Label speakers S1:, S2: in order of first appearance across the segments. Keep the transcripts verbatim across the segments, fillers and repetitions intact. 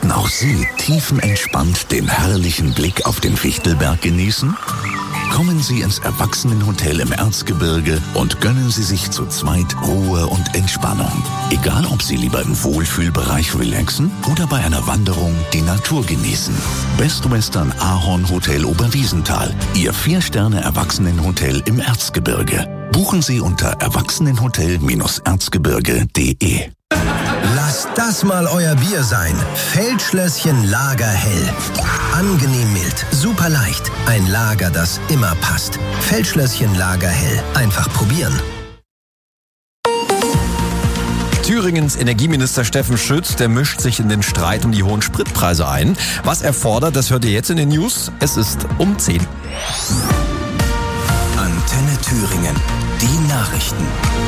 S1: Möchten auch Sie tiefenentspannt den herrlichen Blick auf den Fichtelberg genießen? Kommen Sie ins Erwachsenenhotel im Erzgebirge und gönnen Sie sich zu zweit Ruhe und Entspannung. Egal, ob Sie lieber im Wohlfühlbereich relaxen oder bei einer Wanderung die Natur genießen. Best Western Ahorn Hotel Oberwiesenthal, Ihr Vier-Sterne-Erwachsenenhotel im Erzgebirge. Buchen Sie unter erwachsenenhotel erzgebirge punkt de.
S2: Lasst das mal euer Bier sein. Feldschlösschen Lagerhell. Angenehm mild, super leicht. Ein Lager, das immer passt. Feldschlösschen Lagerhell. Einfach probieren.
S3: Thüringens Energieminister Steffen Schütz, der mischt sich in den Streit um die hohen Spritpreise ein. Was er fordert, das hört ihr jetzt in den News. Es ist um zehn.
S2: Antenne Thüringen. Die Nachrichten.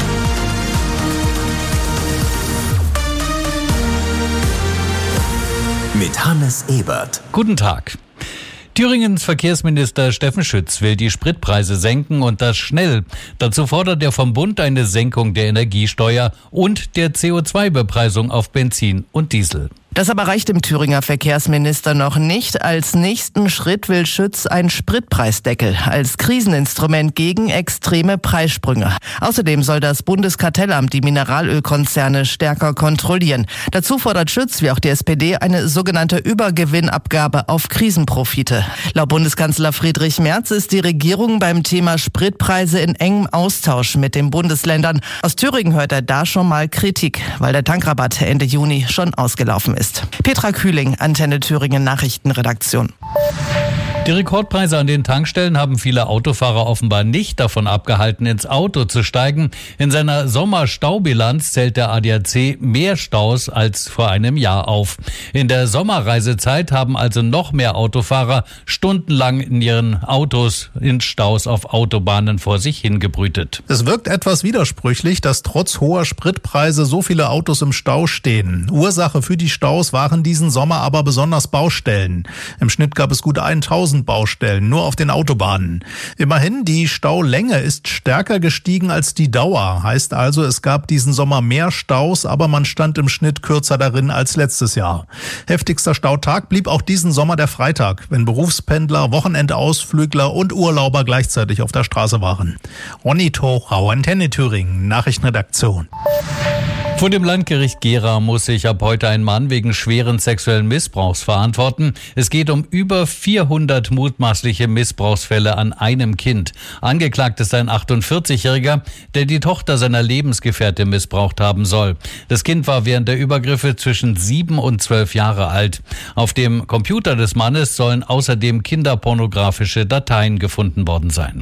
S2: Mit Hannes Ebert.
S4: Guten Tag. Thüringens Verkehrsminister Steffen Schütz will die Spritpreise senken und das schnell. Dazu fordert er vom Bund eine Senkung der Energiesteuer und der C O zwei Bepreisung auf Benzin und Diesel.
S5: Das aber reicht dem Thüringer Verkehrsminister noch nicht. Als nächsten Schritt will Schütz einen Spritpreisdeckel als Kriseninstrument gegen extreme Preissprünge. Außerdem soll das Bundeskartellamt die Mineralölkonzerne stärker kontrollieren. Dazu fordert Schütz, wie auch die S P D, eine sogenannte Übergewinnabgabe auf Krisenprofite. Laut Bundeskanzler Friedrich Merz ist die Regierung beim Thema Spritpreise in engem Austausch mit den Bundesländern. Aus Thüringen hört er da schon mal Kritik, weil der Tankrabatt Ende Juni schon ausgelaufen ist. Petra Kühling, Antenne Thüringen Nachrichtenredaktion.
S4: Die Rekordpreise an den Tankstellen haben viele Autofahrer offenbar nicht davon abgehalten, ins Auto zu steigen. In seiner Sommerstaubilanz zählt der A D A C mehr Staus als vor einem Jahr auf. In der Sommerreisezeit haben also noch mehr Autofahrer stundenlang in ihren Autos in Staus auf Autobahnen vor sich hingebrütet.
S6: Es wirkt etwas widersprüchlich, dass trotz hoher Spritpreise so viele Autos im Stau stehen. Ursache für die Staus waren diesen Sommer aber besonders Baustellen. Im Schnitt gab es gut tausend Baustellen, nur auf den Autobahnen. Immerhin, die Staulänge ist stärker gestiegen als die Dauer. Heißt also, es gab diesen Sommer mehr Staus, aber man stand im Schnitt kürzer darin als letztes Jahr. Heftigster Stautag blieb auch diesen Sommer der Freitag, wenn Berufspendler, Wochenendausflügler und Urlauber gleichzeitig auf der Straße waren. Ronny Tochau, Antenne Thüringen, Nachrichtenredaktion.
S4: Vor dem Landgericht Gera muss sich ab heute ein Mann wegen schweren sexuellen Missbrauchs verantworten. Es geht um über vierhundert mutmaßliche Missbrauchsfälle an einem Kind. Angeklagt ist ein achtundvierzigjähriger, der die Tochter seiner Lebensgefährtin missbraucht haben soll. Das Kind war während der Übergriffe zwischen sieben und zwölf Jahre alt. Auf dem Computer des Mannes sollen außerdem kinderpornografische Dateien gefunden worden sein.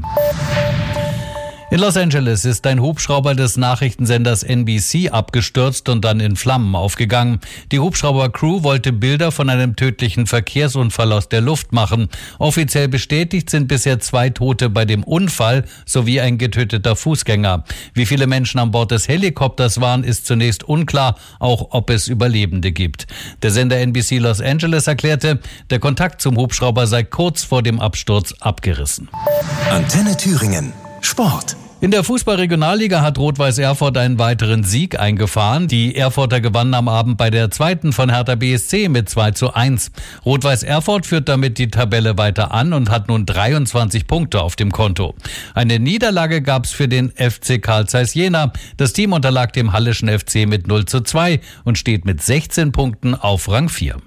S4: In Los Angeles ist ein Hubschrauber des Nachrichtensenders N B C abgestürzt und dann in Flammen aufgegangen. Die Hubschrauber-Crew wollte Bilder von einem tödlichen Verkehrsunfall aus der Luft machen. Offiziell bestätigt sind bisher zwei Tote bei dem Unfall sowie ein getöteter Fußgänger. Wie viele Menschen an Bord des Helikopters waren, ist zunächst unklar, auch ob es Überlebende gibt. Der Sender N B C Los Angeles erklärte, der Kontakt zum Hubschrauber sei kurz vor dem Absturz abgerissen.
S2: Antenne Thüringen. Sport.
S4: In der Fußball-Regionalliga hat Rot-Weiß Erfurt einen weiteren Sieg eingefahren. Die Erfurter gewannen am Abend bei der zweiten von Hertha B S C mit zwei zu eins. Rot-Weiß Erfurt führt damit die Tabelle weiter an und hat nun dreiundzwanzig Punkte auf dem Konto. Eine Niederlage gab es für den F C Carl Zeiss Jena. Das Team unterlag dem Halleschen F C mit null zu zwei und steht mit sechzehn Punkten auf Rang vier.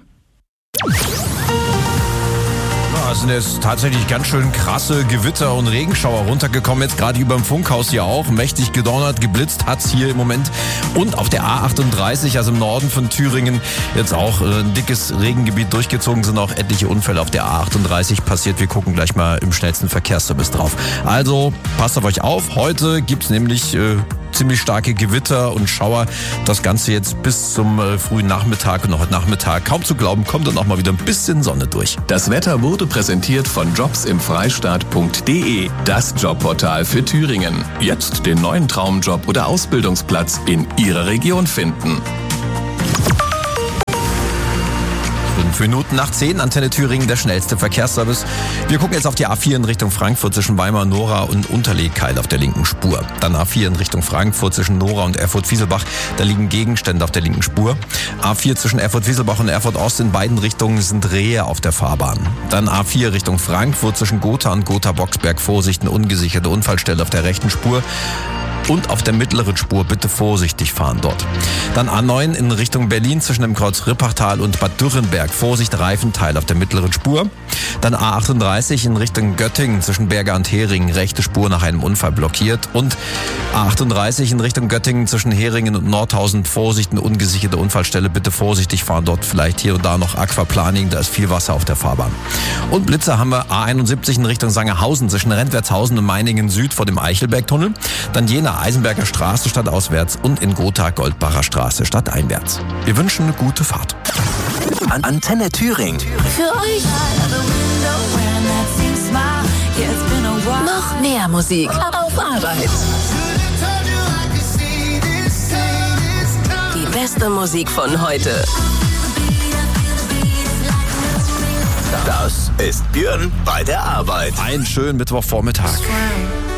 S3: Es sind jetzt tatsächlich ganz schön krasse Gewitter und Regenschauer runtergekommen. Jetzt gerade über dem Funkhaus hier auch. Mächtig gedonnert, geblitzt hat's hier im Moment. Und auf der A achtunddreißig, also im Norden von Thüringen, jetzt auch ein dickes Regengebiet durchgezogen. Sind auch etliche Unfälle auf der A achtunddreißig passiert. Wir gucken gleich mal im schnellsten Verkehrsservice drauf. Also passt auf euch auf. Heute gibt's nämlich äh, ziemlich starke Gewitter und Schauer. Das Ganze jetzt bis zum äh, frühen Nachmittag und noch heute Nachmittag. Kaum zu glauben, kommt dann auch mal wieder ein bisschen Sonne durch.
S1: Das Wetter wurde präsentiert von jobs im freistaat punkt de, das Jobportal für Thüringen. Jetzt den neuen Traumjob oder Ausbildungsplatz in Ihrer Region finden.
S3: Fünf Minuten nach zehn, Antenne Thüringen, der schnellste Verkehrsservice. Wir gucken jetzt auf die A vier in Richtung Frankfurt zwischen Weimar, Nora und Unterlegkeil auf der linken Spur. Dann A vier in Richtung Frankfurt zwischen Nora und Erfurt-Wieselbach. Da liegen Gegenstände auf der linken Spur. A vier zwischen Erfurt-Wieselbach und Erfurt-Ost in beiden Richtungen sind Rehe auf der Fahrbahn. Dann A vier Richtung Frankfurt zwischen Gotha und Gotha-Boxberg. Vorsicht, eine ungesicherte Unfallstelle auf der rechten Spur. Und auf der mittleren Spur bitte vorsichtig fahren dort. Dann A neun in Richtung Berlin zwischen dem Kreuz Rippachtal und Bad Dürrenberg. Vorsicht, Reifenteil auf der mittleren Spur. Dann A achtunddreißig in Richtung Göttingen zwischen Berger und Heringen. Rechte Spur nach einem Unfall blockiert. Und A achtunddreißig in Richtung Göttingen zwischen Heringen und Nordhausen. Vorsicht, eine ungesicherte Unfallstelle. Bitte vorsichtig fahren dort. Vielleicht hier und da noch Aquaplaning. Da ist viel Wasser auf der Fahrbahn. Und Blitzer haben wir A einundsiebzig in Richtung Sangerhausen zwischen Rentwertshausen und Meiningen Süd vor dem Eichelbergtunnel. Dann Jena Eisenberger Straße stadtauswärts und in Gotha Goldbacher Straße stadteinwärts. Wir wünschen eine gute Fahrt.
S2: An Antenne Thüringen.
S7: Für euch noch mehr Musik auf Arbeit. Die beste Musik von heute.
S2: Das ist Björn bei der Arbeit.
S3: Einen schönen Mittwochvormittag.